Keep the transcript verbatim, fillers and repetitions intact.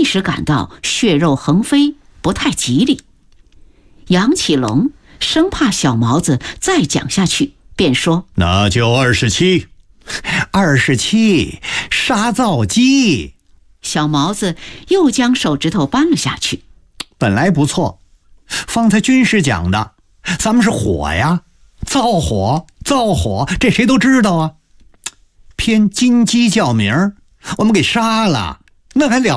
时感到血肉横飞，不太吉利。杨启龙生怕小毛子再讲下去，便说： 那就二十七。 二十七，杀皂鸡。 小毛子又将手指头扳了下去。 本来不错，方才军师讲的，咱们是火呀，灶火，灶火，这谁都知道啊。偏金鸡叫名，我们给杀了，那还了